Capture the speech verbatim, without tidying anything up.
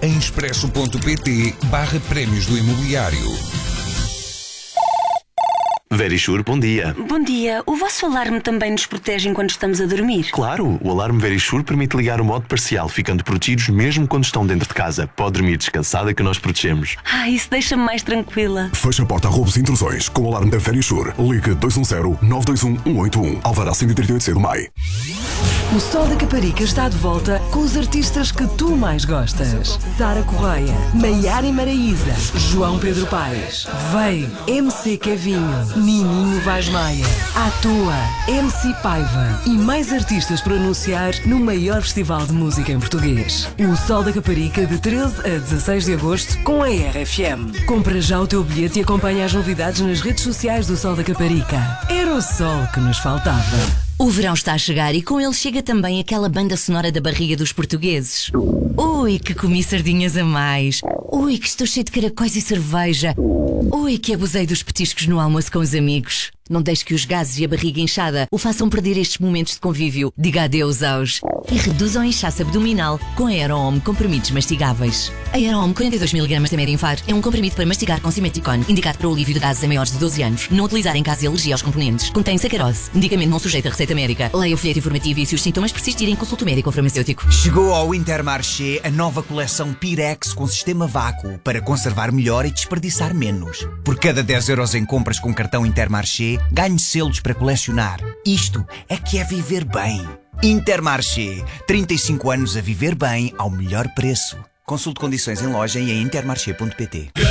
em expresso.pt barra prémios do imobiliário. Verisure, bom dia. Bom dia. O vosso alarme também nos protege enquanto estamos a dormir? Claro, o alarme Verisure permite ligar o modo parcial, ficando protegidos mesmo quando estão dentro de casa. Pode dormir descansada que nós protegemos. Ah, isso deixa-me mais tranquila. Feche a porta a roubos e intrusões com o alarme da Verisure. Ligue dois um zero, nove dois um, um oito um. Alvará cento e trinta e oito C do Maio. O Sol da Caparica está de volta com os artistas que tu mais gostas. Sara Correia, Maiara Maraíza, João Pedro Paes. Vem, M C Kevinho, Nininho Vaz Maia, À Toa, M C Paiva e mais artistas para anunciar no maior festival de música em português. O Sol da Caparica de treze a dezasseis de agosto com a R F M. Compra já o teu bilhete e acompanha as novidades nas redes sociais do Sol da Caparica. Era o sol que nos faltava. O verão está a chegar e com ele chega também aquela banda sonora da barriga dos portugueses. Ui, que comi sardinhas a mais. Ui, que estou cheio de caracóis e cerveja. Ui, que abusei dos petiscos no almoço com os amigos. Não deixe que os gases e a barriga inchada o façam perder estes momentos de convívio. Diga adeus aos... E reduzam o inchaço abdominal com a Aerohome comprimidos mastigáveis. A Aerohome quarenta e dois miligramas de Medinfar é um comprimido para mastigar com Simeticone, indicado para o alívio de gases a maiores de doze anos. Não utilizar em caso de alergia aos componentes. Contém sacarose. Medicamento não sujeito a receita médica. Leia o folheto informativo e se os sintomas persistirem, consulte o médico ou farmacêutico. Chegou ao Intermarché a nova coleção Pirex com sistema vácuo para conservar melhor e desperdiçar menos. Por cada dez euros em compras com cartão Intermarché, ganhe selos para colecionar. Isto é que é viver bem. Intermarché. trinta e cinco anos a viver bem ao melhor preço. Consulte condições em loja e em intermarché ponto pt.